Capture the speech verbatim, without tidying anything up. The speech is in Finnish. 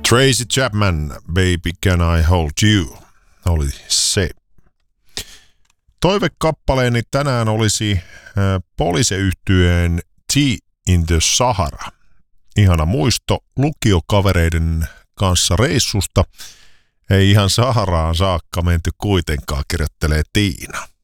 Tracy Chapman, Baby Can I Hold You, oli se. Toivekappaleeni tänään olisi äh, Police-yhtyeen Tea in the Sahara. Ihana muisto lukiokavereiden kanssa reissusta. Ei ihan Saharaan saakka menty kuitenkaan, kirjoittelee Tiina.